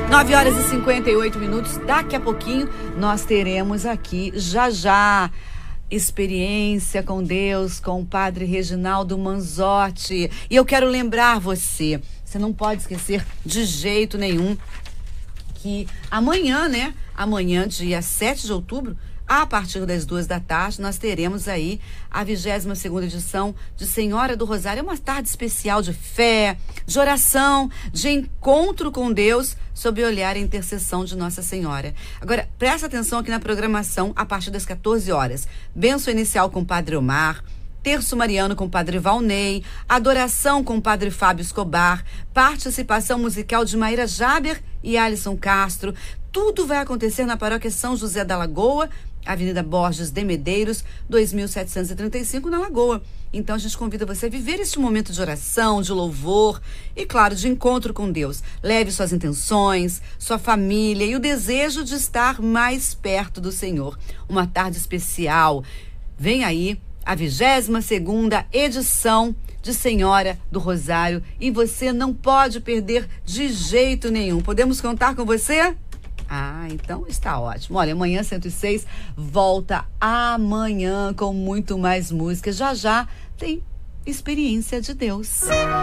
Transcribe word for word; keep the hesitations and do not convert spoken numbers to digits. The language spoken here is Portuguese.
nove horas e cinquenta e oito minutos. Daqui a pouquinho nós teremos aqui, já já, experiência com Deus, com o Padre Reginaldo Manzotti. E eu quero lembrar você, você não pode esquecer de jeito nenhum que amanhã, né? Amanhã, dia sete de outubro, a partir das duas da tarde, nós teremos aí a vigésima segunda edição de Senhora do Rosário. É uma tarde especial de fé, de oração, de encontro com Deus, sob o olhar e intercessão de Nossa Senhora. Agora, presta atenção aqui na programação, a partir das quatorze horas. Bênção inicial com o Padre Omar, terço mariano com o Padre Valnei, adoração com o Padre Fábio Escobar, participação musical de Maíra Jaber e Alisson Castro. Tudo vai acontecer na paróquia São José da Lagoa, Avenida Borges de Medeiros, dois mil setecentos e trinta e cinco, na Lagoa. Então a gente convida você a viver este momento de oração, de louvor e, claro, de encontro com Deus. Leve suas intenções, sua família e o desejo de estar mais perto do Senhor. Uma tarde especial. Vem aí a vigésima segunda edição de Senhora do Rosário e você não pode perder de jeito nenhum. Podemos contar com você? Ah, então está ótimo. Olha, Manhã cento e seis volta amanhã com muito mais música. Já já tem Experiência de Deus.